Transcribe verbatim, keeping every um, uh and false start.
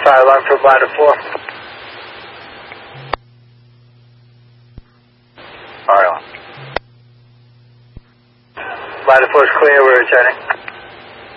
fire alarm for Bladder four. Fire alarm. Bladder four is clear, we're returning.